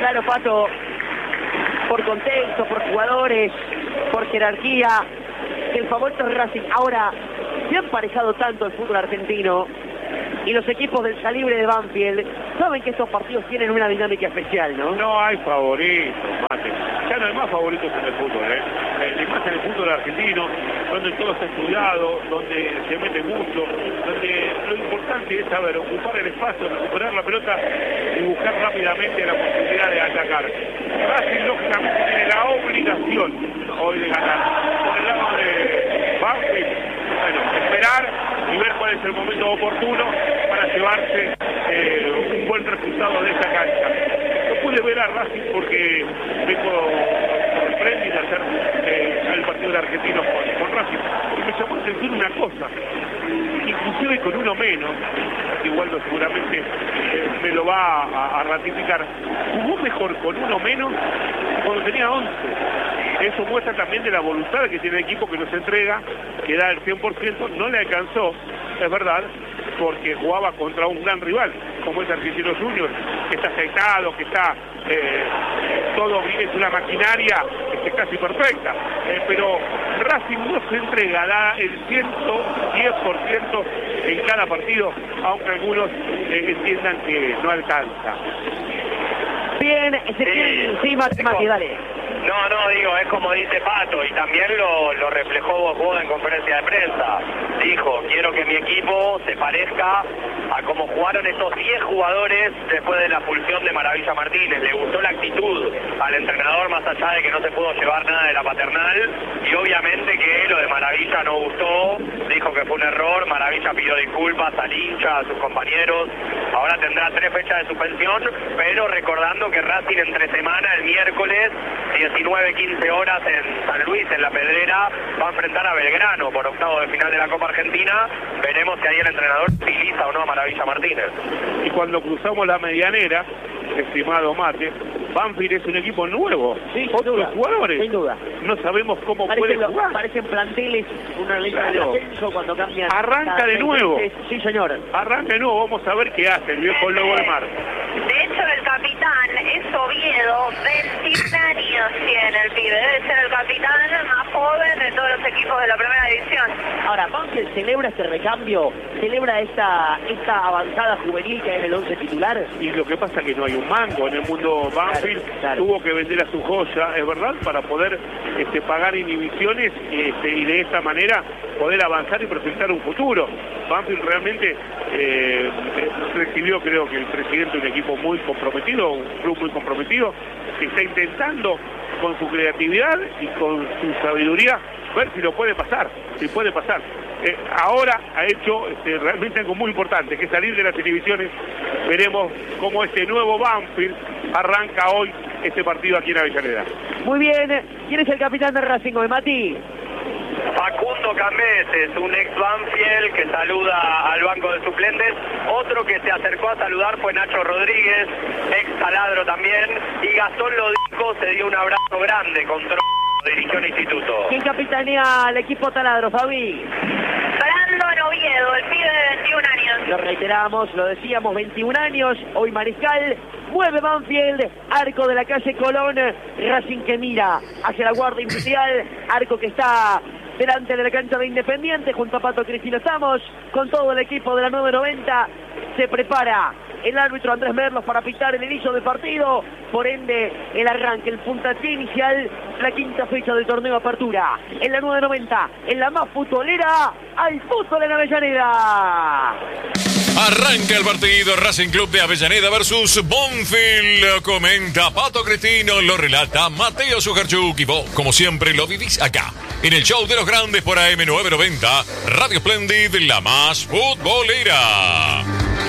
claro, Pato, por contexto, por jugadores, por jerarquía, el favorito es Racing. Ahora, se ha emparejado tanto el fútbol argentino y los equipos del calibre de Banfield saben que estos partidos tienen una dinámica especial, ¿no? No hay favoritos, Mate. Ya no hay más favoritos en el fútbol, ¿eh? Más en el fútbol argentino, donde todo está estudiado, donde se mete mucho, donde lo importante es saber ocupar el espacio, recuperar la pelota y buscar rápidamente la posibilidad de atacar. Racing, lógicamente, tiene la obligación hoy de ganar. Por el lado de Banfield, bueno, esperar y ver cuál es el momento oportuno para llevarse un buen resultado de esta cancha. No pude ver a Racing porque vengo sorprendido de hacer el partido de Argentinos con Racing. Y me llamó la atención una cosa, inclusive con uno menos, Waldo seguramente me lo va a ratificar, jugó mejor con uno menos cuando tenía 11. Eso muestra también de la voluntad que tiene el equipo, que no se entrega, que da el 100%, no le alcanzó, es verdad, porque jugaba contra un gran rival, como es Argentinos Juniors, que está aceitado, que está todo bien, es una maquinaria casi perfecta, pero Racing no se entrega, da el 110% en cada partido, aunque algunos entiendan que no alcanza. Bien, sí, Mati, dale. No, digo, es como dice Pato, y también lo reflejó Boda en conferencia de prensa. Dijo, quiero que mi equipo se parezca a cómo jugaron estos 10 jugadores después de la expulsión de Maravilla Martínez. Le gustó la actitud al entrenador, más allá de que no se pudo llevar nada de la paternal, y obviamente que lo de Maravilla no gustó, dijo que fue un error. Maravilla pidió disculpas al hincha, a sus compañeros. Ahora tendrá 3 fechas de suspensión, pero recordando que Racing entre semana, el miércoles, 19-15 horas en San Luis, en La Pedrera, va a enfrentar a Belgrano por octavo de final de la Copa Argentina. Veremos si ahí el entrenador utiliza o no a Maravilla Martínez. Y cuando cruzamos la medianera, estimado Mate, Banfield es un equipo nuevo, sí, otros jugadores, sin duda. No sabemos cómo puede jugar. Parecen planteles, una lista de ascenso cuando cambian. Arranca de nuevo. Sí, señor. Arranca de nuevo, vamos a ver qué hace el viejo Lobo de Mar. De hecho, el capitán es Oviedo, 21 años tiene el pibe. Debe ser el capitán más joven de todos los equipos de la primera división. Ahora, Banfield celebra este recambio, celebra esta avanzada juvenil que hay en el 11 titular. Y lo que pasa es que no hay un mango en el mundo Banfield. Claro. Tuvo que vender a su joya, es verdad, para poder pagar inhibiciones y de esta manera poder avanzar y presentar un futuro. Banfield realmente recibió, creo que el presidente, un equipo muy comprometido, un club muy comprometido, que está intentando con su creatividad y con su sabiduría ver si lo puede pasar, si puede pasar. Ahora ha hecho realmente algo muy importante, que es salir de las televisiones. Veremos cómo este nuevo Banfield arranca hoy este partido aquí en Avellaneda. Muy bien, ¿quién es el capitán de Racing hoy, Mati? Facundo Cambeses, un ex Banfield que saluda al banco de suplentes. Otro que se acercó a saludar fue Nacho Rodríguez, ex Taladro también. Y Gastón Lodico se dio un abrazo grande contra dirigió el instituto. ¿Quién capitanea al equipo Taladro, Fabi? Brandon Oviedo, el pibe de 21 años. Lo reiteramos, lo decíamos, 21 años, hoy Mariscal, mueve Banfield, arco de la calle Colón, Racing que mira hacia la guardia imperial, arco que está delante de la cancha de Independiente, junto a Pato Cristina estamos, con todo el equipo de la 990, se prepara el árbitro Andrés Merlos para pitar el inicio del partido, por ende el arranque, el puntapié inicial, la quinta fecha del torneo Apertura, en la 990, en la más futbolera, al fútbol en Avellaneda. Arranca el partido Racing Club de Avellaneda versus Banfield. Lo comenta Pato Cristino, lo relata Mateo Sujarchuk y vos, como siempre, lo vivís acá, en el show de los grandes por AM990, Radio Splendid, la más futbolera.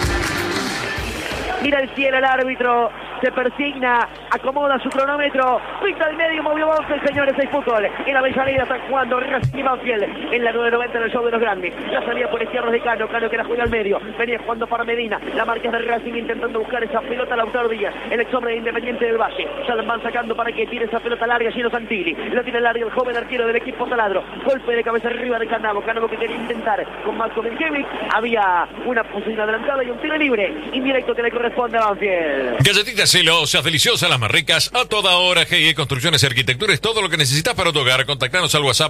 Mira el cielo el árbitro, se persigna, acomoda su cronómetro, pinta el medio, movió Banfield, señores, hay fútbol. En Avellaneda están jugando Racing y Banfield en la 990 en el show de los grandes. La salida por izquierda de Cano que la juega al medio, venía jugando para Medina, la marca de Racing intentando buscar esa pelota a Lautaro Díaz, el ex hombre de Independiente del Valle. Ya la van sacando para que tire esa pelota larga, Gino Santilli, la tiene larga el joven arquero del equipo Taladro, golpe de cabeza arriba de Canavo que quería intentar con Marco Benjevic, había una posición adelantada y un tiro libre indirecto que le corresponde a Banfield. Galletitas celosas, deliciosas, las más ricas, a toda hora. GIE Construcciones y Arquitectura es todo lo que necesitas para tu hogar. Contactanos al WhatsApp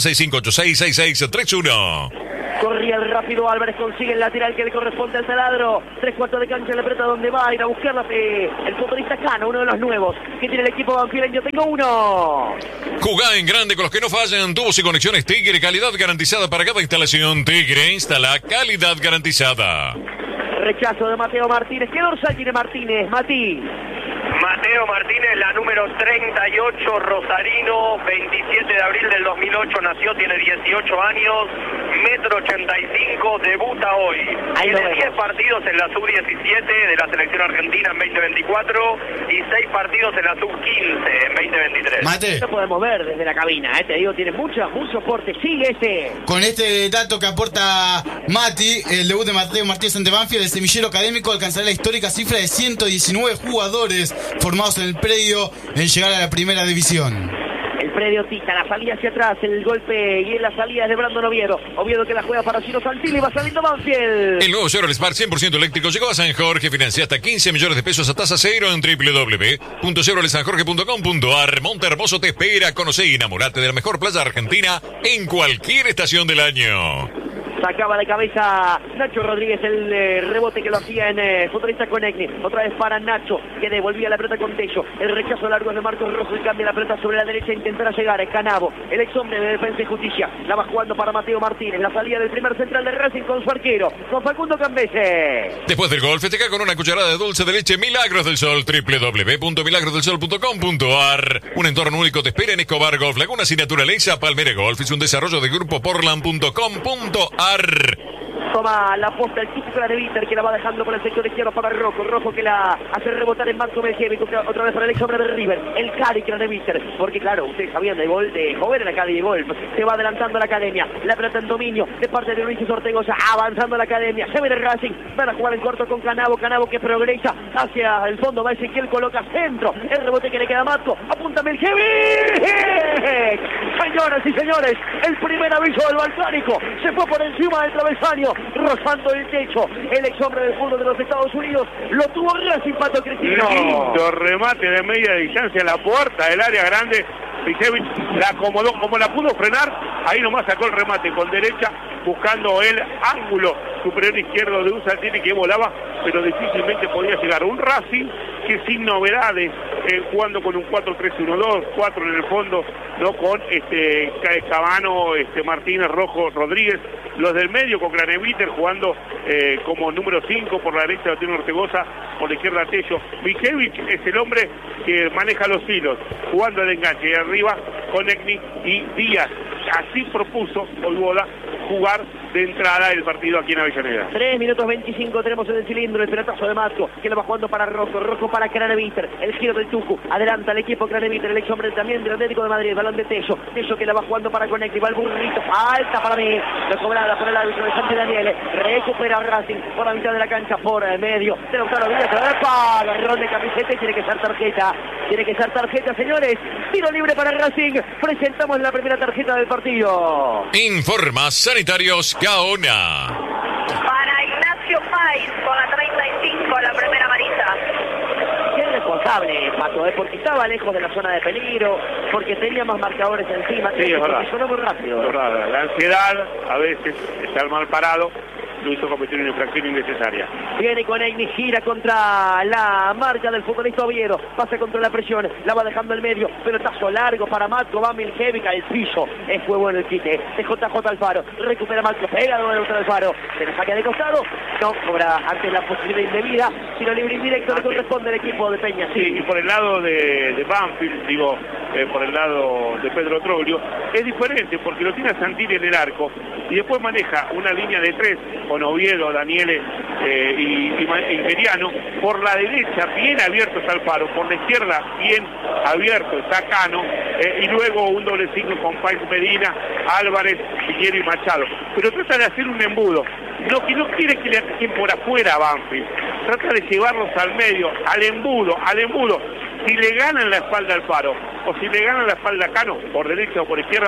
1165866631. Corría el rápido Álvarez, consigue el lateral que le corresponde al taladro. 3/4 de cancha, le aprieta donde va a ir a buscarla el futbolista Cano, uno de los nuevos que tiene el equipo banfileño. Tengo uno. Jugá en grande con los que no fallan. Tubos y conexiones Tigre, calidad garantizada para cada instalación. Tigre instala calidad garantizada. Rechazo de Mateo Martínez. ¿Qué dorsal tiene Martínez? Mati. Mateo Martínez, la número 38, rosarino, 27 de abril del 2008 nació, tiene 18 años, 1,85 m, debuta hoy. Ahí tiene 10 partidos en la sub-17 de la selección argentina en 2024 y 6 partidos en la sub-15 en 2023. Mate, Lo podemos ver desde la cabina, te digo, tiene mucho soporte. Sigue este. con este dato que aporta Mati, el debut de Mateo Martínez ante Banfield, el semillero académico alcanzará la histórica cifra de 119 jugadores formados en el predio en llegar a la primera división. El predio Tita, la salida hacia atrás, el golpe y en la salida es de Brandon Oviedo. Oviedo que la juega para Ciro Santilli, va saliendo Banfield. El nuevo Chevrolet Spark 100% eléctrico llegó a San Jorge. Financia hasta 15 millones de pesos a tasa cero en www.chevroletsanjorge.com.ar. Montehermoso te espera. Conoce y enamorate de la mejor playa argentina en cualquier estación del año. Sacaba de cabeza Nacho Rodríguez el rebote que lo hacía en futbolista con Egni. Otra vez para Nacho, que devolvía la pelota con Tello. El rechazo largo de Marcos Rojo y cambia la pelota sobre la derecha. Intentará llegar a Canavo, el ex hombre de Defensa y Justicia. La va jugando para Mateo Martínez. La salida del primer central de Racing con su arquero, con Facundo Cambese. Después del gol, festeja con una cucharada de dulce de leche Milagros del Sol. www.milagrosdelsol.com.ar. Un entorno único te espera en Escobar Golf, Lagunas y Naturaleza. Palmera Golf es un desarrollo de Grupo Portland.com.ar. Toma la posta el típico de Víter, que la va dejando por el sector izquierdo para Rojo. Rojo que la hace rebotar en Marco Melgévico, otra vez para el ex hombre de River. El Cari que la de Víter, porque claro, ustedes sabían de gol de joven en la Academia de Golf. Se va adelantando la academia, la pelota en dominio de parte de Luis Ortegoza, avanzando la academia. Se ve el Racing, van a jugar en corto con Canavo. Canavo que progresa hacia el fondo, va Ezequiel, coloca centro. El rebote que le queda a Matco, apunta Melgévico. Señoras y señores, el primer aviso del Balcánico se fue por encima del travesaño, rozando el techo. El ex hombre del fútbol de los Estados Unidos lo tuvo Racing, Pato Cristino. Lindo remate de media distancia en la puerta del área grande. Pichevich la acomodó, como la pudo frenar, ahí nomás sacó el remate con derecha, buscando el ángulo superior izquierdo de un Saltini que volaba, pero difícilmente podía llegar. Un Racing que sin novedades, jugando con un 4-3-1-2, 4 en el fondo, no con Cabano, Martínez, Rojo, Rodríguez, los del medio con Craneviter jugando como número 5, por la derecha lo tiene Ortegoza, por la izquierda Tello. Mijevic es el hombre que maneja los hilos, jugando de enganche, y arriba con Egni y Díaz. Así propuso Oyboda jugar de entrada el partido aquí en Avellaneda. 3 minutos 25 tenemos en el cilindro, el pelotazo de Matco, que lo va jugando para Rojo, Rojo para Craneviter, el giro del Tucu, adelanta el equipo Craneviter, el ex hombre también del Atlético de Madrid, balón de Tello, Tello que la va jugando para Conecti, va el burrito, falta para mí, lo cobrada por el árbitro de Santi Daniele, recupera Racing por la mitad de la cancha, por el medio, de Lautaro Díaz, agarrón de camiseta y tiene que ser tarjeta, señores, tiro libre para Racing, presentamos la primera tarjeta del partido. Informa Sanitarios Gaona. Para Ignacio Páez con la 35, la primera amarilla. Qué responsable, Pato, porque estaba lejos de la zona de peligro, porque tenía más marcadores encima, Sí, es verdad. sonó muy rápido. Es verdad. La ansiedad, a veces, estar mal parado, lo hizo cometer una infracción innecesaria. Viene con Egni, gira contra la marca del futbolista Oviedo, pasa contra la presión, la va dejando el medio, pelotazo largo para Matco, va Miljevic al piso, fue bueno el quite, de JJ Alfaro, recupera Matco, pega de nuevo Alfaro, se le saca de costado, no cobra ante la posibilidad indebida, sino libre indirecto le corresponde al equipo de Peña. Sí, y por el lado de Banfield, digo, por el lado de Pedro Troglio, es diferente porque lo tiene a Santilli en el arco y después maneja una línea de 3 con Oviedo, Daniele y Meriano. Por la derecha bien abierto está Alfaro, por la izquierda bien abierto está Cano, y luego un doble signo con Páez Medina, Álvarez, Piñero y Machado. Pero trata de hacer un embudo, que no quiere que le ataquen por afuera a Banfield, trata de llevarlos al medio, al embudo. Si le ganan la espalda al Alfaro o si le ganan la espalda a Cano, por derecha o por izquierda,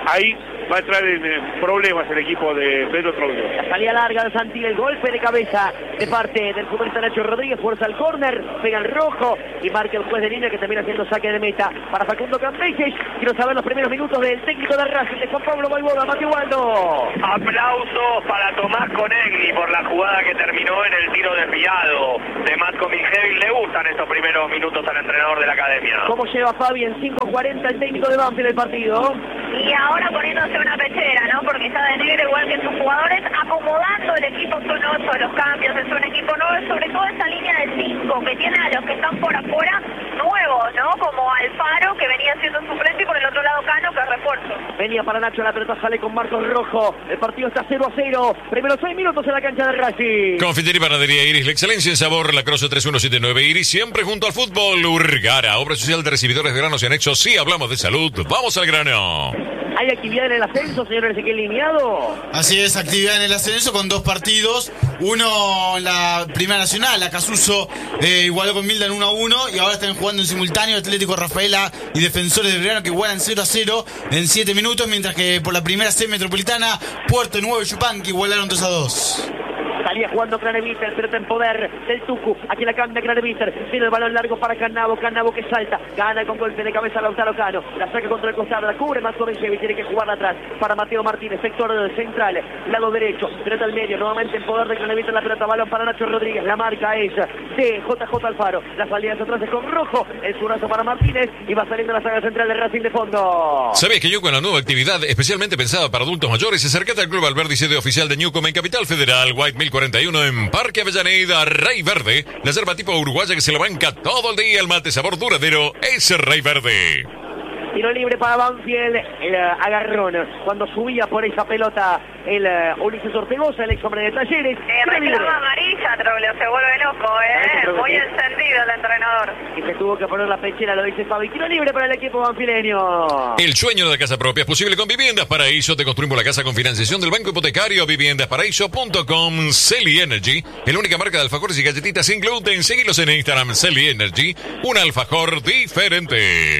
ahí va a entrar en problemas el equipo de Pedro Troglio. La salida larga de Santilli, el golpe de cabeza de parte del futbolista Nacho Rodríguez, fuerza al córner, pega el rojo y marca el juez de línea que termina haciendo saque de meta para Facundo Campeses. Quiero saber los primeros minutos del técnico de Racing, de Juan Pablo Balboa. Mateo Waldo. Aplausos para Tomás Conegni por la jugada que terminó en el tiro desviado de Matko Mijevich. Le gustan estos primeros minutos al entrenador de la academia. ¿Cómo lleva Fabi en 5:40 el técnico de Banfield el partido? Y ahora poniéndose una pechera, ¿no? Porque está de negro igual que sus jugadores, acomodando el equipo. Son 8 de los cambios, es un equipo nuevo, sobre todo esa línea de 5 que tiene a los que están por afuera nuevos, ¿no? Como Alfaro, que venía siendo suplente, y por el otro lado Cano, que es refuerzo. Venía para Nacho, la pelota sale con Marcos Rojo. El partido está 0-0. Primeros 6 minutos en la cancha de Racing. Confitería y Panadería Iris, la excelencia en sabor, la Croce 3179 Iris, siempre junto al fútbol. Urgara, obra social de recibidores de granos y anexos. Sí, hablamos de salud, vamos al grano. ¿Hay actividad en el ascenso, señor Ezequiel Limiado? Así es, actividad en el ascenso con 2 partidos. Uno en la Primera Nacional, Acasuso igualó con Mildan 1-1 y ahora están jugando en simultáneo Atlético Rafaela y Defensores de Belgrano, que igualan 0-0 en 7 minutos, mientras que por la Primera C Metropolitana, Puerto Nuevo y Yupanqui igualaron 2-2. Salía jugando Craneviter, pelota en poder del Tucu. Aquí la cambia Craneviter. Tiene el balón largo para Cannavo. Cannavo que salta. Gana con golpe de cabeza Lautaro Cano. La saca contra el costado. La cubre Matko Mijevich. Tiene que jugar atrás para Mateo Martínez. Sector central. Lado derecho. Pelota al medio. Nuevamente en poder de Craneviter. La pelota balón para Nacho Rodríguez. La marca es de JJ Alfaro. La salida hacia atrás es con Rojo. El zurazo para Martínez. Y va saliendo la saga central de Racing de fondo. ¿Sabías que yo con la nueva actividad especialmente pensada para adultos mayores, acércate al Club Alberdi, sede oficial de Newcomb en Capital Federal, White 1041 en Parque Avellaneda, Rey Verde, la yerba tipo uruguaya que se la banca todo el día, el mate sabor duradero, es Rey Verde. Tiro libre para Banfield, el agarrón, cuando subía por esa pelota el Ulises Ortegoza, el ex hombre de Talleres. Reclama amarilla, Troglio, se vuelve loco, muy encendido el entrenador. Y se tuvo que poner la pechera, lo dice Fabi. Tiro libre para el equipo banfileño. El sueño de la casa propia es posible con Viviendas Paraíso. Te construimos la casa con financiación del Banco Hipotecario. Viviendasparaíso.com. Celi Energy, la única marca de alfajores y galletitas sin gluten. Seguilos en Instagram, Celi Energy, un alfajor diferente.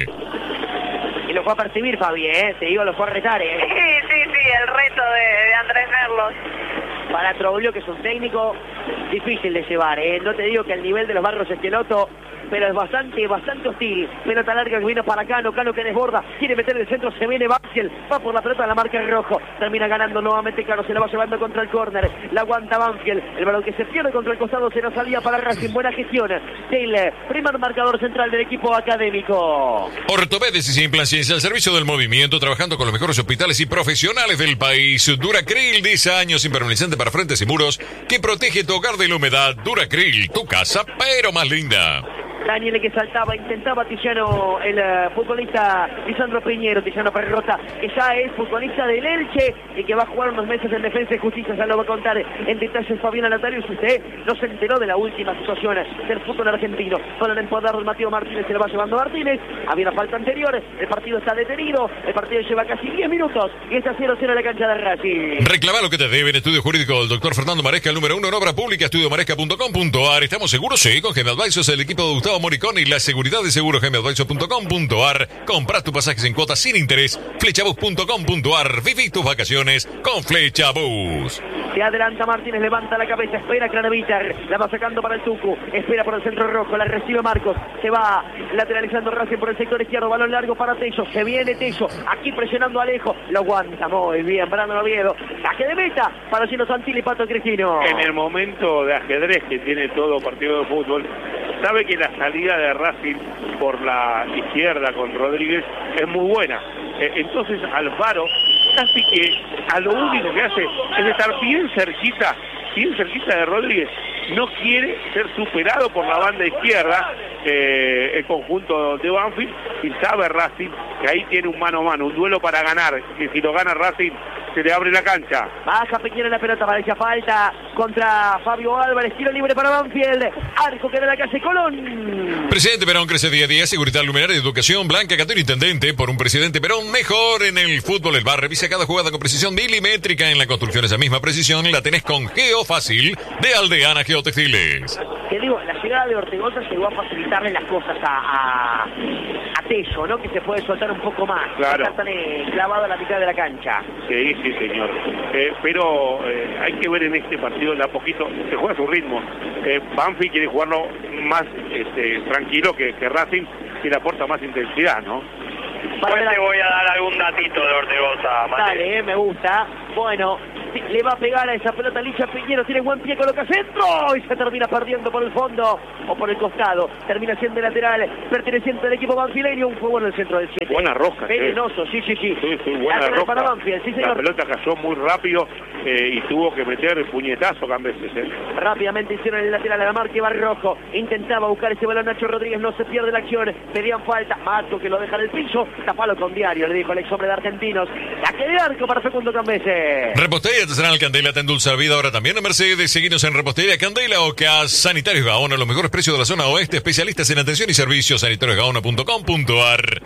Lo fue a percibir, Fabi, te digo, lo fue a retar, Sí, el reto de Andrés Merlos. Para Troglio, que es un técnico difícil de llevar, No te digo que el nivel de los Barros Esqueloto, pero es bastante hostil. Pelota larga que vino para Cano que desborda, quiere meter el centro, se viene Banfield, va por la pelota de la marca en rojo, termina ganando nuevamente Cano, se la va llevando contra el córner, la aguanta Banfield, el balón que se pierde contra el costado, se nos salía para Racing, buena gestión del primer marcador central del equipo académico. Ortopedes y Implanciencia al servicio del movimiento, trabajando con los mejores hospitales y profesionales del país. Duracril, 10 años, impermeabilizante para frentes y muros, que protege tu hogar de la humedad. Duracril, tu casa, pero más linda. Daniel que saltaba, intentaba Tillano, el futbolista Lisandro Piñero, Tillano Perrota, que ya es futbolista del Elche y que va a jugar unos meses en Defensa y Justicia, ya lo va a contar en detalles Fabián Natario. Si usted no se enteró de la última situación del fútbol argentino, con el empoderado Mateo Martínez, se lo va llevando Martínez, había una falta anterior, el partido está detenido, el partido lleva casi 10 minutos y está 0-0 en la cancha de Racing. Reclama lo que te deben. Estudio jurídico del doctor Fernando Maresca, el número 1 en obra pública, estudiomaresca.com.ar. Estamos seguros, sí, con GM Advisors, el equipo de Gustavo Moricón y la seguridad de seguros gmadvisor.com.ar. Compra tus pasajes en cuotas sin interés. Flechabus.com.ar. Viví tus vacaciones con Flechabus. Se adelanta Martínez, levanta la cabeza, espera Craneviter, la va sacando para el Tucu, espera por el centro rojo, la recibe Marcos, se va lateralizando Racing por el sector izquierdo, balón largo para Tello, se viene Tello, aquí presionando a Alejo, lo aguanta muy bien, Brandon Oviedo, saque de meta para Gino Santilli y Pato Cristino. En el momento de ajedrez que tiene todo partido de fútbol, sabe que la salida de Racing por la izquierda con Rodríguez es muy buena. Entonces Alfaro casi que a lo único que hace es estar bien cerquita de Rodríguez. No quiere ser superado por la banda izquierda el conjunto de Banfield, y sabe Racing que ahí tiene un mano a mano, un duelo para ganar, que si lo gana Racing se le abre la cancha. Baja Pequeño la pelota, parecía falta contra Fabio Álvarez, tiro libre para Banfield, arco que da la calle Colón. Presidente Perón crece día a día, seguridad luminaria y educación. Blanca Catero, intendente, por un presidente Perón mejor en el fútbol. El bar revisa cada jugada con precisión milimétrica. En la construcción esa misma precisión la tenés con Geofácil de Aldeana Geotextiles. Te digo, la llegada de Ortegoza llegó a facilitarle las cosas a Tello, ¿no? Que se puede soltar un poco más. Claro. No está tan clavado a la mitad de la cancha. Sí, señor. Pero hay que ver en este partido de a poquito, se juega a su ritmo. Banfield quiere jugarlo más tranquilo que Racing, que le aporta más intensidad, ¿no? Después te voy a dar algún datito de Ortegoza, Mate. Dale, me gusta. Bueno, le va a pegar a esa pelota Licha Piñero, tiene buen pie, coloca centro y se termina perdiendo por el fondo o por el costado. Termina siendo lateral, perteneciente al equipo banfileño, un juego en el centro del 7. Buena rosca. Venenoso, sí. Sí, buena lateral rosca. para Banfield, sí, señor. La pelota cayó muy rápido y tuvo que meter el puñetazo Cambeses. Rápidamente hicieron el lateral a la marca Barrojo. Intentaba buscar ese balón Nacho Rodríguez, no se pierde la acción. Pedían falta, Mato que lo deja en el piso. Tapalo con Diario, le dijo el ex hombre de Argentinos. Saque de arco para Facundo Cambeses. Repostería artesanal Candela te endulza la vida ahora también en Mercedes. Seguinos en Repostería Candela o Cas Sanitarios Gaona, los mejores precios de la zona oeste, especialistas en atención y servicios, sanitariosgaona.com.ar.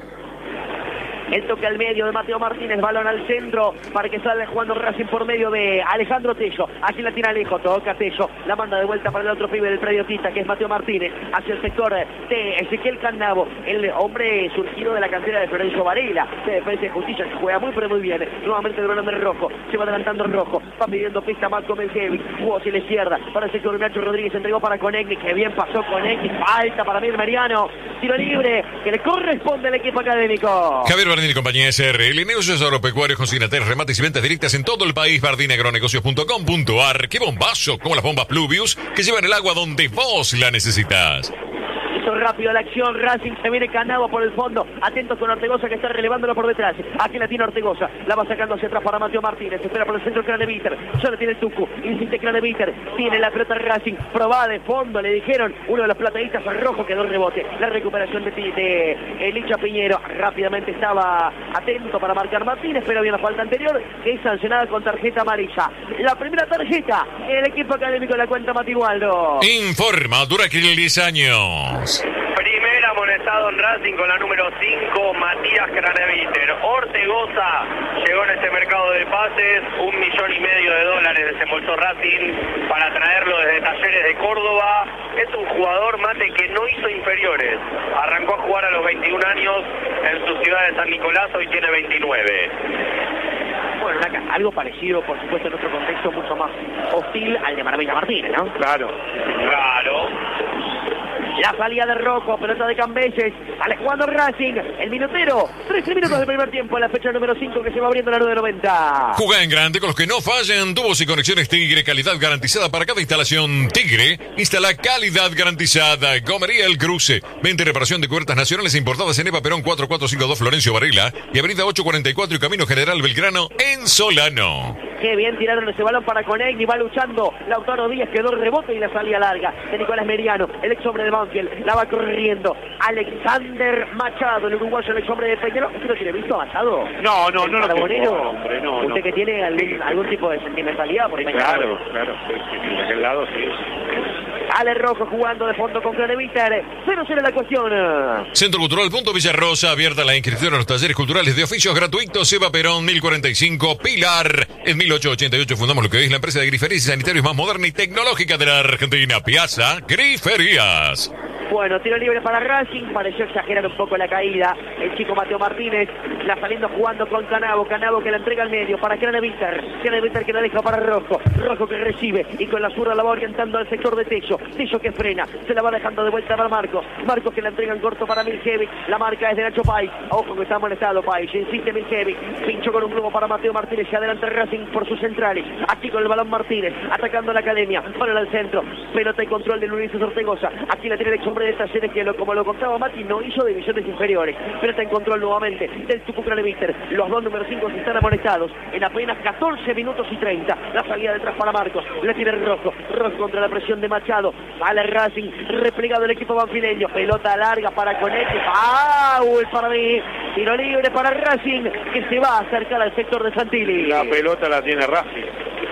El toque al medio de Mateo Martínez, balón al centro para que salga jugando Racing por medio de Alejandro Tello. Aquí la tira Alejo, toca Tello, la manda de vuelta para el otro pibe del predio Tita, que es Mateo Martínez, hacia el sector de Ezequiel Cannavo, el hombre surgido de la cantera de Florencio Varela, de Defensa y Justicia, que juega muy pero muy bien. Nuevamente el balón de Rojo, se va adelantando Rojo, va pidiendo pista Marco Melkevic, jugó hacia la izquierda para el sector de Nacho Rodríguez, entregó para Conegni, que bien pasó Conegni, falta para Mir Mariano, tiro libre, que le corresponde al equipo académico. Javier Bardini y compañía SRL, negocios agropecuarios, consignatorios, remates y ventas directas en todo el país. bardiniagronegocios.com.ar. ¡Qué bombazo! Como las bombas Pluvius que llevan el agua donde vos la necesitas. Hizo rápido la acción, Racing, se viene Cannavo por el fondo, atentos con Ortegoza que está relevándolo por detrás. Aquí la tiene Ortegoza, la va sacando hacia atrás para Mateo Martínez, espera por el centro Craneviter, solo tiene el Tucu, insiste Craneviter, tiene la pelota Racing, probada de fondo, le dijeron, uno de los plateístas Rojo quedó el rebote, la recuperación de Licha Piñero, rápidamente estaba atento para marcar Martínez, pero había una falta anterior que es sancionada con tarjeta amarilla. La primera tarjeta en el equipo académico de la cuenta Matigualdo. Informa Duraquil 10 años. Primer amonestado en Racing con la número 5, Matías Craneviter. Ortegoza llegó en este mercado de pases, $1,5 millones desembolsó Racing para traerlo desde Talleres de Córdoba. Es un jugador, Mate, que no hizo inferiores. Arrancó a jugar a los 21 años en su ciudad de San Nicolás, hoy tiene 29. Bueno, algo parecido, por supuesto, en otro contexto mucho más hostil al de Maravilla Martínez, ¿no? Claro. La salida de Rojo, pelota de Cambeses, sale jugando Racing, el minutero, 13 minutos del primer tiempo, la fecha número 5 que se va abriendo la 9:90. Juega en grande con los que no fallan, tubos y conexiones Tigre, calidad garantizada para cada instalación. Tigre, instala calidad garantizada. Gomería El Cruce, venta y reparación de cubiertas nacionales importadas en Eva Perón 4452 Florencio Varela y avenida 844 y Camino General Belgrano en Solano. Qué bien tiraron ese balón para Conegni, va luchando Lautaro Díaz, quedó el rebote y la salida larga de Nicolás Meriano, el ex hombre de Banfield, la va corriendo Alexander Machado, el uruguayo, el ex hombre de Peñarol. ¿Usted lo tiene visto a Machado? No lo tengo, hombre, no. ¿Usted que tiene algún tipo de sentimentalidad por Peñarol? Claro, sí, de aquel lado sí. Ale Rojo jugando de fondo con Craneviter. 0-0 la cuestión. Centro Cultural Punto Villarrosa, abierta la inscripción a los talleres culturales de oficios gratuitos. Eva Perón 1045, Pilar. En 1888 fundamos lo que es la empresa de griferías y sanitarios más moderna y tecnológica de la Argentina. Piazza Griferías. Bueno, tiro libre para Racing, pareció exagerar un poco la caída. El chico Mateo Martínez, la saliendo jugando con Cannavo que la entrega al medio para Craneviter que la deja para Rojo que recibe y con la zurda la va orientando al sector de Tello que frena, se la va dejando de vuelta para Marcos que la entrega en corto para Miljevic, la marca es de Nacho Pais, ojo que está amonestado Pais, insiste Miljevic, pinchó con un globo para Mateo Martínez, se adelanta Racing por sus centrales, aquí con el balón Martínez, atacando la academia, para al centro, pelota y control de Luis Ortegoza, aquí la tiene el ex hombre de Talleres que como lo contaba Mati, no hizo divisiones inferiores, pero está en control nuevamente del Tucu Craneviter. Los dos número 5 están amonestados en apenas 14 minutos y 30. La salida detrás para Marcos, la tiene Rojo contra la presión de Machado, sale Racing, replegado el equipo banfileño, pelota larga para Conecte, foul para mí, tiro libre para Racing que se va a acercar al sector de Santilli. La pelota la tiene Racing.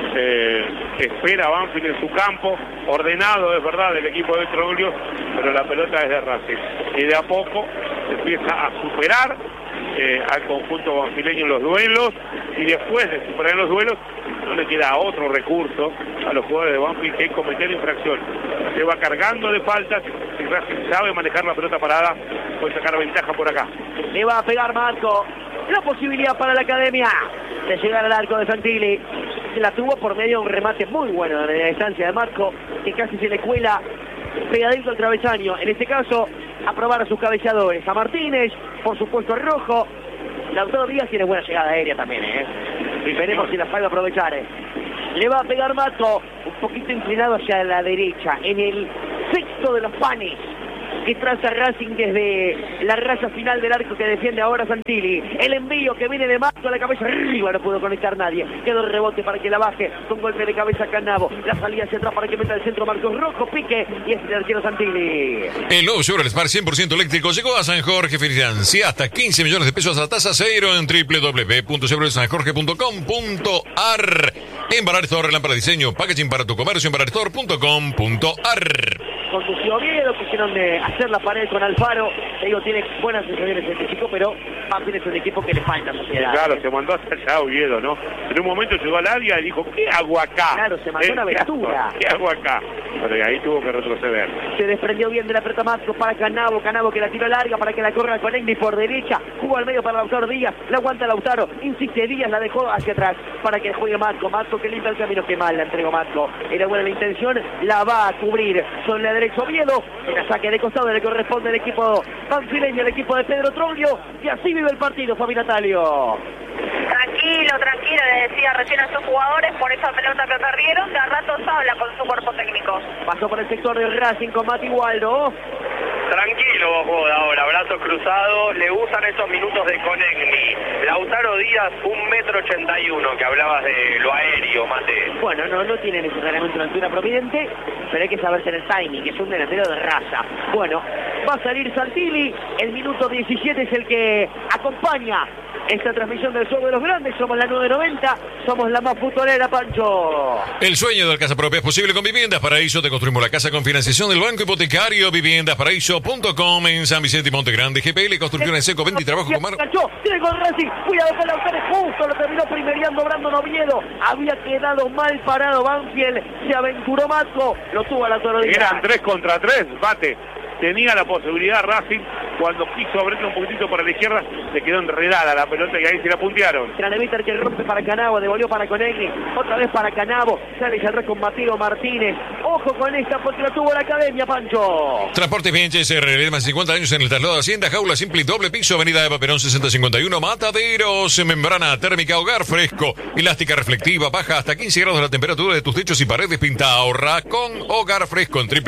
Espera Banfield en su campo, ordenado es verdad del equipo de Troglio, pero la pelota es de Racing y de a poco empieza a superar al conjunto banfileño en los duelos y después de superar los duelos no le queda otro recurso a los jugadores de Banfield que cometer infracción. Se va cargando de faltas y Racing sabe manejar la pelota parada puede sacar ventaja por acá. Le va a pegar Marco. La posibilidad para la academia de llegar al arco de Santilli. Se la tuvo por medio de un remate muy bueno de la distancia de Marco, que casi se le cuela pegadito al travesaño. En este caso, a probar a sus cabeceadores. A Martínez, por supuesto a Rojo. Lautaro Díaz tiene buena llegada aérea también, Sí, veremos si la sabe aprovechar. Le va a pegar Marco, un poquito inclinado hacia la derecha, en el sexto de los panes que traza Racing desde la raya final del arco que defiende ahora Santilli. El envío que viene de Marco a la cabeza arriba, no pudo conectar nadie. Quedó el rebote para que la baje con golpe de cabeza Canavo. La salida hacia atrás para que meta el centro Marcos Rojo, pique y es el arquero Santilli. El nuevo Chevrolet Spark 100% eléctrico llegó a San Jorge. Financia hasta 15 millones de pesos a tasa cero en www.chevroletsanjorge.com.ar. En Bararestore, lámpara de diseño, packaging para tu comercio en bararestore.com.ar. Condució Oviedo, quisieron hacer la pared con Alfaro. Te digo, tiene buenas sensaciones este chico, pero Banfield es un equipo que le falta sociedad. Claro, se mandó hasta allá Oviedo, ¿no? En un momento llegó al área y dijo, ¿qué hago acá? Claro, se mandó una aventura. ¿Qué hago acá? Pero ahí tuvo que retroceder. Se desprendió bien de la pelota Marcos para Canavo. Canavo que la tiró larga para que la corra con Egni por derecha. Jugó al medio para Lautaro Díaz. La aguanta Lautaro. Insiste Díaz, la dejó hacia atrás para que juegue Marco. Marco que limpia el camino. Que mal la entregó Marco. Era buena la intención. La va a cubrir sobre la derecha Oviedo. En el saque de costado le corresponde al equipo banfileño, el equipo de Pedro Troglio. Y así vive el partido, Fabi Natalio. Tranquilo, tranquilo, le decía recién a sus jugadores por esa pelota que perdieron. De a ratos habla con su cuerpo técnico. Pasó por el sector de Racing con Mati Waldo. Tranquilo, Bojoda, ahora, brazos cruzados, le usan esos minutos de Conegni. Lautaro Díaz, 1,81 m, que hablabas de lo aéreo, Mate. Bueno, no tiene necesariamente una altura providente, pero hay que saberse en el timing, que es un delantero de raza. Bueno, va a salir Santilli, el minuto 17 es el que acompaña esta transmisión del Show de los Grandes. Somos la 990, somos la más futbolera, Pancho. El sueño de la casa propia es posible con Viviendas Paraíso. Te construimos la casa con financiación del Banco Hipotecario. Viviendasparaíso.com en San Vicente y Monte Grande. GPL, construcción en seco, venta y trabajo con mano. Tiene con Racing, cuidado con Lautaro, justo lo terminó primereando Brandon Oviedo. Había quedado mal parado Banfield, se aventuró Marco, lo tuvo a Lautaro Díaz. Eran 3 contra 3, bate. Tenía la posibilidad Racing, cuando quiso abrirle un poquitito para la izquierda, se quedó enredada la pelota y ahí se la puntearon. Craneviter que rompe para Canavo, devolvió para Conegni, otra vez para Canavo, sale ya con Mateo Martínez. Ojo con esta porque la tuvo la academia, Pancho. Transportes Vienches, RL, más de 50 años en el traslado de Hacienda, jaula simple y doble piso, avenida Eva Perón 6051, Mataderos, membrana térmica, hogar fresco, elástica reflectiva, baja hasta 15 grados la temperatura de tus techos y paredes, pinta, ahorra con hogar fresco en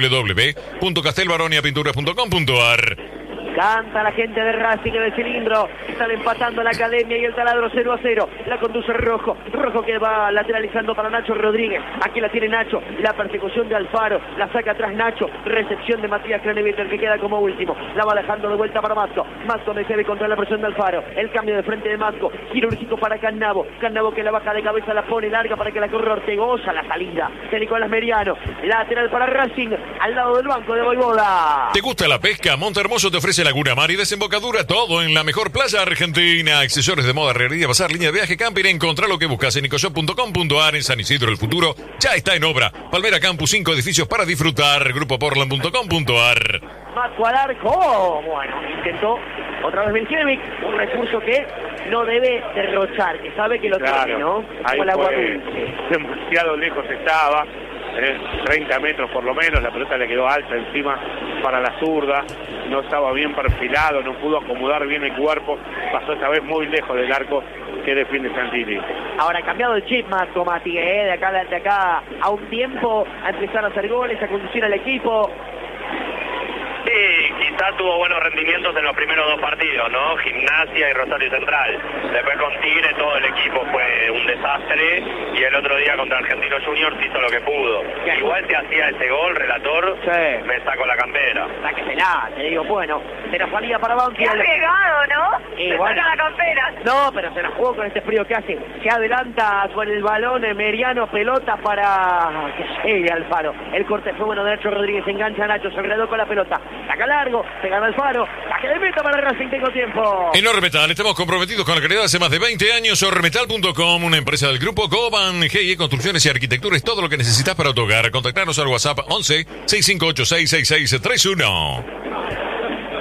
www.castelbaroniapinturas.com.ar. Canta la gente de Racing en el cilindro. Están empatando la academia y el taladro 0-0. La conduce Rojo. Rojo que va lateralizando para Nacho Rodríguez. Aquí la tiene Nacho. La persecución de Alfaro. La saca atrás Nacho. Recepción de Matías Craneviter que queda como último. La va dejando de vuelta para Masco. Masco me debe contra la presión de Alfaro. El cambio de frente de Masco. Quirúrgico para Canavo. Canavo que la baja de cabeza, la pone larga para que la corra Ortegoza. La salida de Nicolás Meriano. Lateral para Racing. Al lado del banco de Voivoda. ¿Te gusta la pesca? Montehermoso te ofrece Laguna Mar y desembocadura, todo en la mejor playa argentina. Accesorios de moda, herrería, bazar, línea de viaje, camping. Encontrá lo que buscas en ecoshop.com.ar. En San Isidro el futuro ya está en obra. Palmera Campus, 5 edificios para disfrutar. Grupoportland.com.ar. Masco al arco. Oh, bueno, intentó otra vez Benjevic, un recurso que no debe derrochar, que sabe que lo tiene, ¿no? Ahí Como el agua fue, dulce. demasiado lejos estaba. 30 metros por lo menos, la pelota le quedó alta encima para la zurda, no estaba bien perfilado, no pudo acomodar bien el cuerpo, pasó esta vez muy lejos del arco que defiende Santilli. Ahora ha cambiado el chip más Tomati, de acá a un tiempo a empezar a hacer goles, a conducir al equipo. Sí, quizás tuvo buenos rendimientos en los primeros 2 partidos, ¿no? Gimnasia y Rosario Central. Después con Tigre todo el equipo fue un desastre y el otro día contra Argentinos Juniors hizo lo que pudo. Igual si hacía ese gol, relator, sí, me saco la campera. Sáquesela, te digo, bueno, de la salida para Qué Banfield. arriesgado, ¿no? Y Se bueno. saca la campera. No, pero se la jugó con este frío que hace. Se adelanta con el balón Meriano, pelota para que llegue Alfaro. El corte fue bueno de Nacho Rodríguez, engancha a Nacho, se enredó con la pelota. Saca largo, se gana Alfaro. La que le meta para Racing, tengo tiempo. En Ormetal estamos comprometidos con la calidad hace más de 20 años. Ormetal.com, una empresa del grupo Goban, GIE Construcciones y Arquitectura, es todo lo que necesitas para tu hogar. Contactarnos al WhatsApp 11 6586 6631.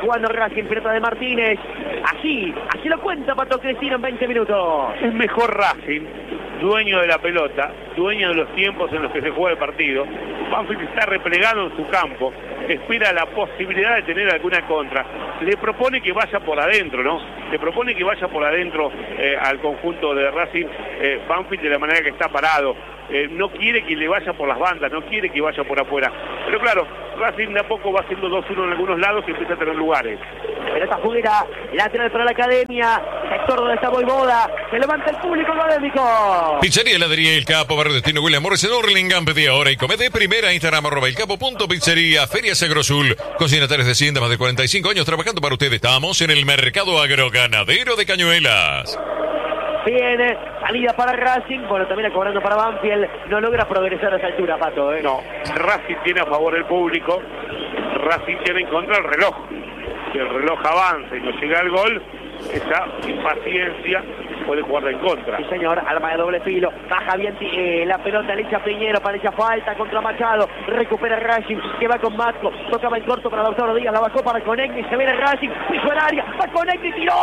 jugando Racing, pelota de Martínez. Así lo cuenta Pato Cristino en 20 minutos. Es mejor Racing, dueño de la pelota, dueño de los tiempos en los que se juega el partido. Banfield está replegado en su campo, espera la posibilidad de tener alguna contra. Le propone que vaya por adentro, ¿no? Le propone que vaya por adentro al conjunto de Racing, Banfield, de la manera que está parado. No quiere que le vaya por las bandas, no quiere que vaya por afuera. Pero claro, Racing de a poco va haciendo 2-1 en algunos lados y empieza a tener lugares. Pelota fuera, lateral para la Academia, sector donde está Boivoda, se levanta el público académico. Pizzería Heladería El Capo, Barrio Destino William Morris en Hurlingham, pedía hora y come de primera, Instagram @elcapo.pizzería, Ferias Agrosul, consignatarios de Hacienda, más de 45 años trabajando para ustedes. Estamos en el mercado agroganadero de Cañuelas. Viene, salida para Racing, bueno, también cobrando para Banfield, no logra progresar a esa altura, Pato. No, Racing tiene a favor el público, Racing tiene en contra el reloj. Si el reloj avanza y no llega al gol, esa impaciencia puede jugar en contra. Sí, señor, arma de doble filo, baja bien la pelota, le echa Piñero, para ella falta contra Machado, recupera Racing, que va con Matco, tocaba en corto para Lautaro Díaz, la bajó para Conegni, se viene Racing, piso el área, va Conegni, tiró,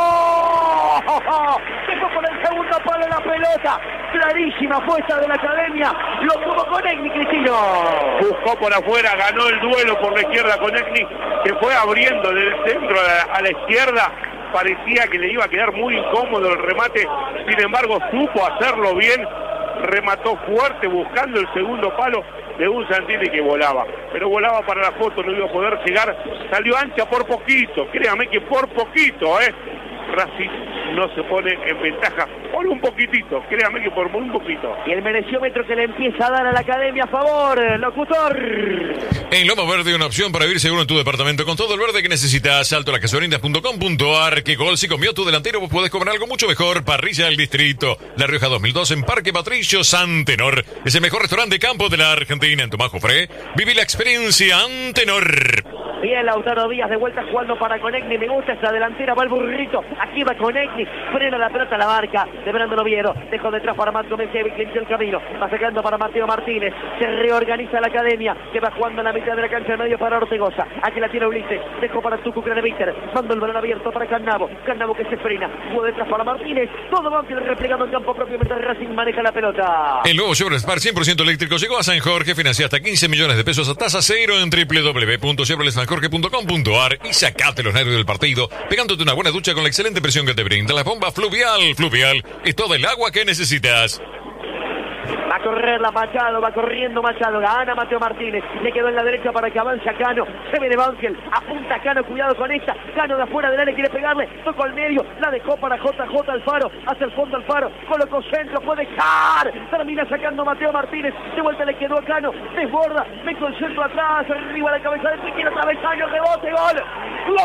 dejó por el segundo palo la pelota, clarísima fuerza de la Academia, lo tuvo Conegni, Cristino. Buscó por afuera, ganó el duelo por la izquierda Conegni, se fue abriendo del centro a la izquierda. Parecía que le iba a quedar muy incómodo el remate, sin embargo supo hacerlo bien, remató fuerte buscando el segundo palo de un Santini que volaba, pero volaba para la foto, no iba a poder llegar, salió ancha por poquito, créame que por poquito, Racing no se pone en ventaja por un poquitito, créame que por un poquito. Y el mereciómetro que le empieza a dar a la Academia a favor, locutor. En Loma Verde, una opción para vivir seguro en tu departamento con todo el verde que necesitas. saltolascasuarindas.com.ar. ¿Qué gol si comió tu delantero? Vos podés comer algo mucho mejor. Parrilla del Distrito, La Rioja 2002 en Parque Patricio Antenor. Es el mejor restaurante de campo de la Argentina. En Tomás Jofré, viví la experiencia Antenor. Bien, Lautaro Díaz de vuelta jugando para Conegni, me gusta esa delantera, va el burrito, aquí va Conegni, frena la pelota a la marca de Brandon Oviedo, dejó detrás para Marco Mencevic, que inició el camino, va sacando para Mateo Martínez, se reorganiza la Academia, que va jugando en la mitad de la cancha, en medio para Ortegoza, aquí la tiene Ulises, dejó para Tucu Craneviter, manda el balón abierto para Cannavo que se frena, jugó detrás para Martínez, todo Banfield replegado en campo propio mientras Racing maneja la pelota. El nuevo Chevrolet Spark 100% eléctrico llegó a San Jorge, financia hasta 15 millones de pesos a tasa cero en www.chevroletsanjorge.com.ar y sacate los nervios del partido pegándote una buena ducha con la excelente presión que te brinda la bomba Fluvial. Fluvial es todo el agua que necesitas. Va a correr la Machado, va corriendo Machado, gana Mateo Martínez, le quedó en la derecha para que avance a Cano, se ve de Banfield, apunta a Cano, cuidado con esta, Cano de afuera del área quiere pegarle, tocó al medio, la dejó para JJ Alfaro, hacia el fondo Alfaro, colocó centro, puede dejar, termina sacando Mateo Martínez, de vuelta le quedó a Cano, desborda, mete el centro atrás, arriba la cabeza de Piquera, travesaño, rebote, gol, ¡gol!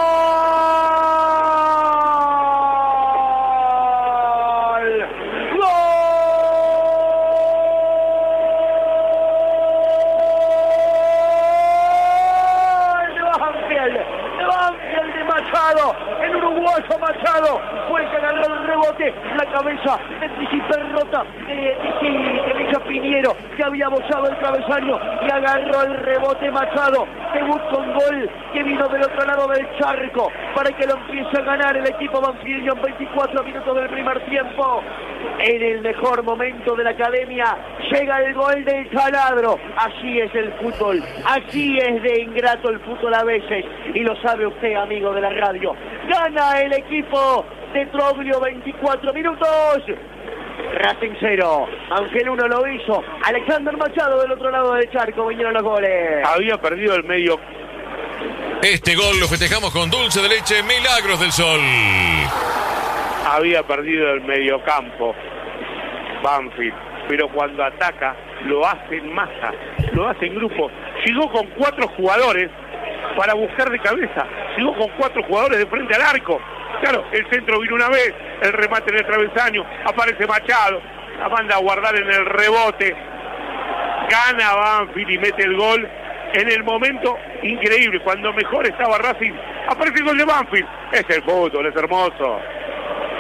El uruguayo Machado fue el que agarró el rebote, la cabeza de Perrota, de Piñero, que había bozado el travesaño y agarró el rebote Machado. Debut con gol que vino del otro lado del charco para que lo empiece a ganar el equipo banfileño en 24 minutos del primer tiempo. En el mejor momento de la Academia llega el gol del Taladro. Así es el fútbol, así es de ingrato el fútbol a veces, y lo sabe usted, amigo de la radio. Gana el equipo de Troglio, 24 minutos. Racing 0, aunque el 1 lo hizo Alexander Machado del otro lado del charco. Vinieron los goles. Había perdido el medio. Este gol lo festejamos con dulce de leche Milagros del Sol. Había perdido el mediocampo Banfield, pero cuando ataca lo hace en masa, lo hace en grupo. Llegó con 4 jugadores para buscar de cabeza, llegó con 4 jugadores de frente al arco. Claro, el centro vino una vez, el remate en el travesaño, aparece Machado, la manda a guardar en el rebote, gana Banfield y mete el gol en el momento increíble, cuando mejor estaba Racing, aparece el gol de Banfield. Es el fútbol, es hermoso.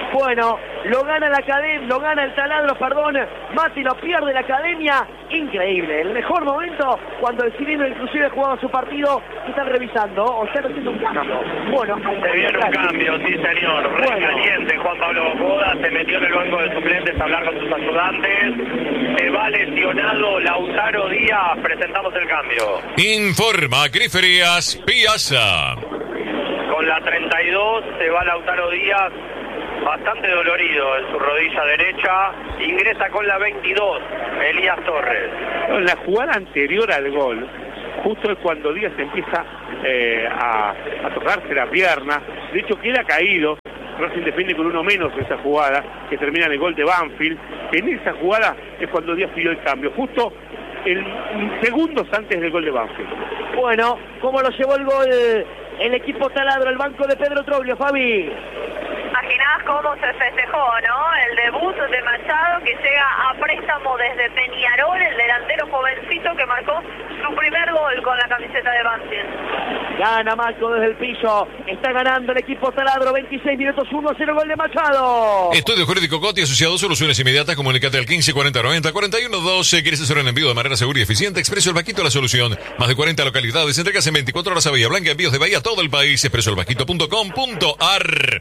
Bueno, lo gana la academia, lo gana el Taladro, perdón. Mati lo pierde la academia. Increíble. El mejor momento cuando el cilindro inclusive jugaba su partido. Están revisando. O sea, no es un cambio. Bueno, se viene un cambio, sí señor. Re caliente Juan Pablo Bocoda. Se metió en el banco de suplentes a hablar con sus ayudantes. Se va lesionado Lautaro Díaz. Presentamos el cambio. Informa Griferías Piazza. Con la 32 se va Lautaro Díaz. Bastante dolorido en su rodilla derecha. Ingresa con la 22, Elías Torres. En la jugada anterior al gol, justo es cuando Díaz empieza a tocarse la pierna. De hecho, queda caído. Racing defiende con uno menos esa jugada, que termina en el gol de Banfield. En esa jugada es cuando Díaz pidió el cambio, justo segundos antes del gol de Banfield. Bueno, ¿cómo lo llevó el gol el equipo Taladro, el banco de Pedro Troglio, Fabi? Imaginás cómo se festejó, ¿no? El debut de Machado, que llega a préstamo desde Peñarol, el delantero jovencito que marcó su primer gol con la camiseta de Banfield. Gana Marco desde el piso. Está ganando el equipo Taladro. 26 minutos, 1-0, gol de Machado. Estudio Jurídico Coti asociado. Soluciones inmediatas. Comunícate al 15 40 90 41 12. ¿Quieres hacer un envío de manera segura y eficiente? Expreso El Vaquito, la solución. Más de 40 localidades. Entregas en 24 horas a Bahía Blanca. Envíos de Bahía a todo el país. expresoelvaquito.com.ar.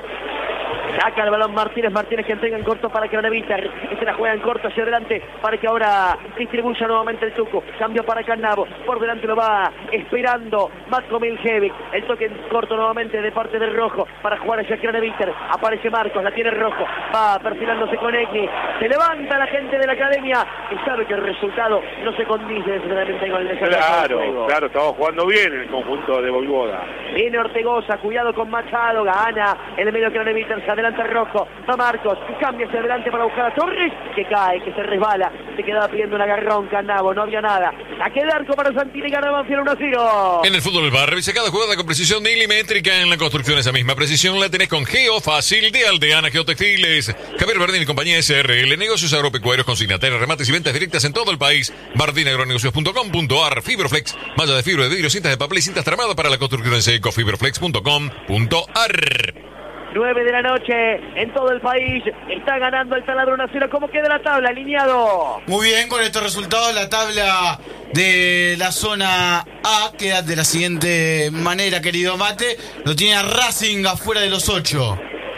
Saca el balón Martínez que entrega en corto para Craneviter. Se la juega en corto hacia adelante para que ahora distribuya nuevamente el Tuco. Cambio para Cannavo. Por delante lo va esperando Matko Miljevic. El toque en corto nuevamente de parte del Rojo para jugar hacia Craneviter. Aparece Marcos, la tiene Rojo. Va perfilándose con Egni. Se levanta la gente de la academia y sabe que el resultado no se condice necesariamente con el desarrollo. Claro, estamos jugando bien en el conjunto de Voivoda. Viene Ortegoza, cuidado con Machado, gana en el medio Craneviter, se adelanta el Rojo, va Marcos, cambia hacia adelante para buscar a Torres, que cae, que se resbala, se quedaba pidiendo un agarrón Cannavo, no había nada. Saque de arco para Santini, gana Banfield 1-0. En el fútbol del bar, revisa cada jugada con precisión milimétrica. En la construcción esa misma precisión la tenés con Geo Fácil de Aldeana Geotextiles. Javier Bardín y compañía SRL, negocios agropecuarios, consignatarios, remates y ventas directas en todo el país. bardinagronegocios.com.ar. Fibroflex, malla de fibra de vidrio, cintas de papel y cintas tramadas para la construcción en seco. Fibroflex.com.ar. 9 de la noche en todo el país. Está ganando el Taladro 1-0. ¿Cómo queda la tabla, alineado? Muy bien, con estos resultados la tabla de la zona A queda de la siguiente manera, querido Mate. Lo tiene a Racing afuera de los 8.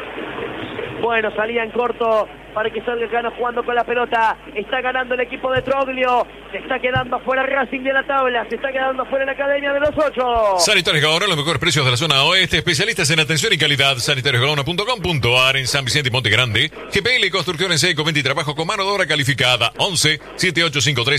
Bueno, salía en corto para que salga Cano jugando con la pelota. Está ganando el equipo de Troglio. Se está quedando afuera Racing de la tabla. Se está quedando afuera la academia de los 8. Sanitarios Gaona, los mejores precios de la zona oeste. Especialistas en atención y calidad. sanitariosgaona.com.ar en San Vicente y Monte Grande. GPL Construcción en seco, venta y trabajo con mano de obra calificada. 11 7853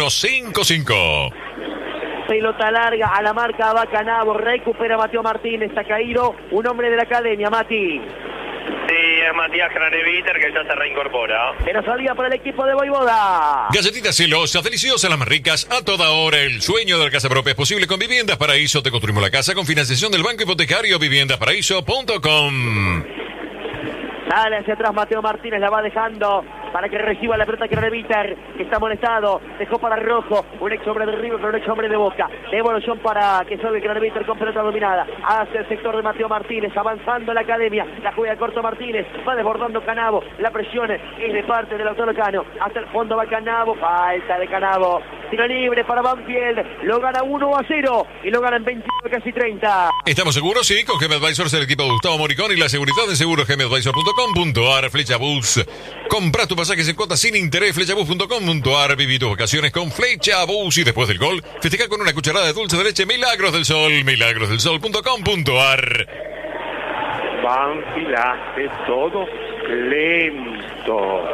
7155. Pelota larga a la marca va Cannavo. Recupera Mateo Martínez. Está caído un hombre de la academia, Mati. Sí, es Matías Craneviter que ya se reincorpora. Pero salía para el equipo de Voivoda. Galletitas celosas, deliciosas, las más ricas, a toda hora. El sueño de la casa propia es posible con Viviendas Paraíso. Te construimos la casa con financiación del Banco Hipotecario. viviendasparaíso.com. Sale hacia atrás Mateo Martínez, la va dejando para que reciba la pelota Craneviter, que está molestado. Dejó para Rojo, un ex hombre de River, pero un ex hombre de Boca. Devolución para que salga Craneviter con pelota dominada. Hacia el sector de Mateo Martínez, avanzando la academia. La juega corto Martínez, va desbordando Cannavo. La presión es de parte del autor Cano. Hasta el fondo va Cannavo, falta de Cannavo. Tiro libre para Banfield, lo gana 1-0 y lo gana en 21, casi 30. ¿Estamos seguros? Sí, con GM Advisors, el equipo de Gustavo Moricón y la seguridad de seguros gmadvisor.com.ar. Flecha Bus. Compra tu pasajes en cuotas sin interés. Flechabus.com.ar. Viví tus vacaciones con Flecha Bus. Y después del gol, festeja con una cucharada de dulce de leche Milagros del Sol. milagrosdelsol.com.ar. Banfield hace todo lento.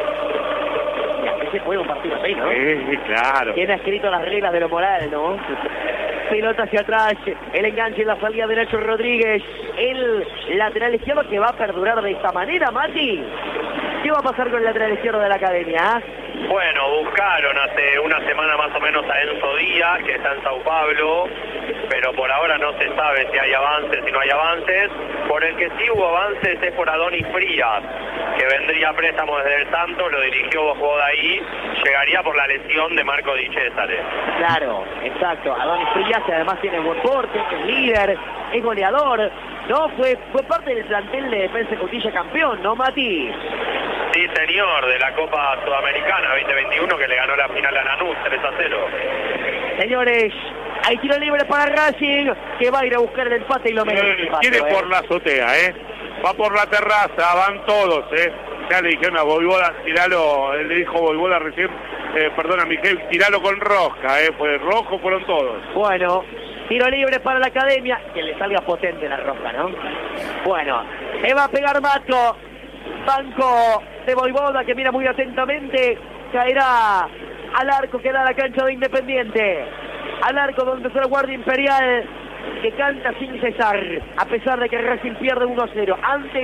Se juega un partido así, ¿no? Claro. Tiene escrito las reglas de lo moral, ¿no? Pelota hacia atrás, el enganche en la salida de Nacho Rodríguez, el lateral izquierdo que va a perdurar de esta manera, Mati. ¿Qué va a pasar con el lateral izquierdo de la academia? Bueno, buscaron hace una semana más o menos a Enzo Díaz, que está en Sao Paulo, pero por ahora no se sabe si hay avances, si no hay avances. Por el que sí hubo avances es por Adonis Frías, que vendría a préstamo desde el Santos, lo dirigió Bojoda ahí, llegaría por la lesión de Marco Di Cesare. Claro, exacto. Adonis Frías, que además tiene buen porte, es líder, es goleador. No, fue parte del plantel de Defensa y Justicia campeón, ¿no, Mati? Sí, señor, de la Copa Sudamericana 2021 que le ganó la final a Lanús 3-0. Señores, hay tiro libre para Racing, que va a ir a buscar el empate y lo merece. Quiere por la azotea, va por la terraza, van todos, ya le dijeron a Voivoda, tiralo, le dijo Voivoda recién, perdona Miguel, tiralo con rosca, fue rojo, fueron todos. Bueno, tiro libre para la Academia, que le salga potente la rosca, ¿no? Bueno, le va a pegar Matco, banco de Voivoda que mira muy atentamente, caerá al arco que da la cancha de Independiente, al arco donde está la Guardia Imperial, que canta sin cesar, a pesar de que Racing pierde 1-0. Antes